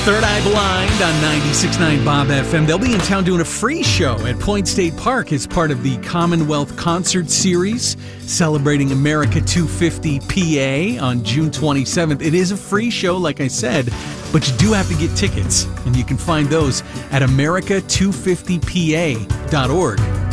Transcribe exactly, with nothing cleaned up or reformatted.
Third Eye Blind on ninety-six point nine Bob F M. They'll be in town doing a free show at Point State Park as part of the Commonwealth Concert Series, celebrating America two fifty P A on June twenty-seventh. It is a free show, like I said, but you do have to get tickets, and you can find those at America two fifty P A dot org.